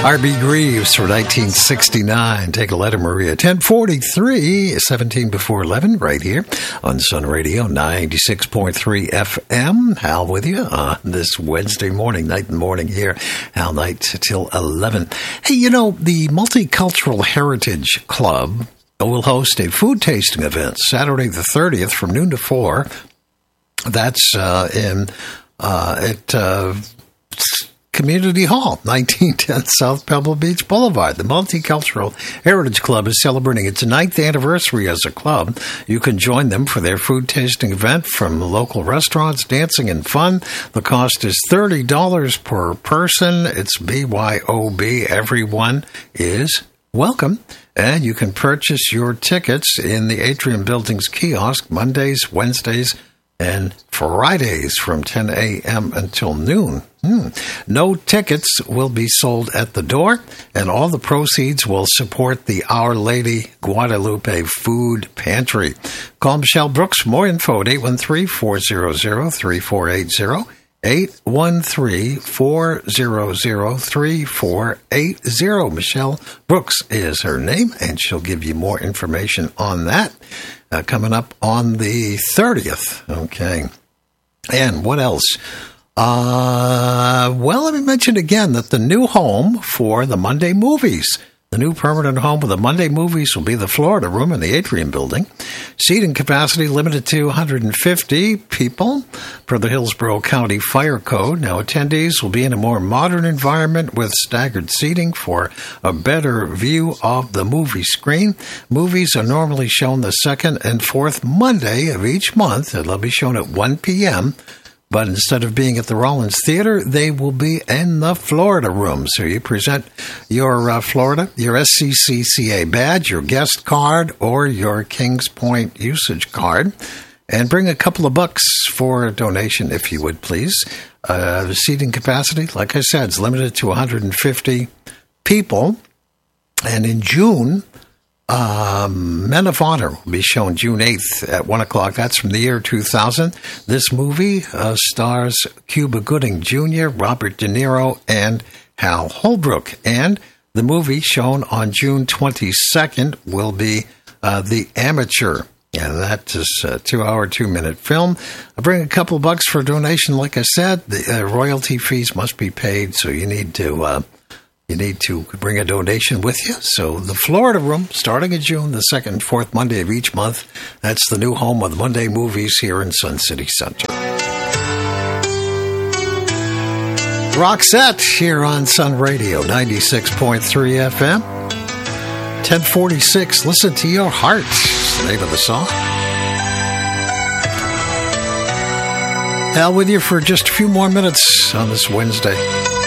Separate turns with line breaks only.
R.B. Greaves for 1969. Take a letter, Maria. 1043, 17 before 11, right here on Sun Radio 96.3 FM. Hal with you on this Wednesday morning, night and morning here. Hal Night till 11. Hey, you know, the Multicultural Heritage Club will host a food tasting event Saturday the 30th from noon to 4. That's Community Hall, 1910 South Pebble Beach Boulevard. The Multicultural Heritage Club is celebrating its 9th anniversary as a club. You can join them for their food tasting event from local restaurants, dancing, and fun. The cost is $30 per person. It's BYOB. Everyone is welcome. And you can purchase your tickets in the Atrium Building's kiosk Mondays, Wednesdays, and Fridays from 10 a.m. until noon. No tickets will be sold at the door, and all the proceeds will support the Our Lady Guadalupe Food Pantry. Call Michelle Brooks for more info at 813-400-3480. 813-400-3480. Michelle Brooks is her name, and she'll give you more information on that coming up on the 30th. Okay. And what else? Well, let me mention again that the new home for the Monday Movies, the new permanent home for the Monday Movies will be the Florida Room in the Atrium Building. Seating capacity limited to 150 people per the Hillsborough County Fire Code. Now, attendees will be in a more modern environment with staggered seating for a better view of the movie screen. Movies are normally shown the second and fourth Monday of each month, and they'll be shown at 1 p.m., but instead of being at the Rollins Theater, they will be in the Florida Room. So you present your Florida, your SCCCA badge, your guest card, or your Kings Point usage card, and bring a couple of bucks for a donation, if you would, please. The seating capacity, like I said, is limited to 150 people. And in June, Men of Honor will be shown June 8th at 1 o'clock. That's from the year 2000. This movie stars Cuba Gooding Jr., Robert De Niro, and Hal Holbrook. And the movie shown on June 22nd will be The Amateur. And that is a 2-hour, 2-minute film. I bring a couple bucks for a donation. Like I said, the royalty fees must be paid, so you need to bring a donation with you. So the Florida Room, starting in June, the second and fourth Monday of each month. That's the new home of the Monday Movies here in Sun City Center. Roxette here on Sun Radio, 96.3 FM. 1046, Listen to Your Heart, is the name of the song. Hal with you for just a few more minutes on this Wednesday.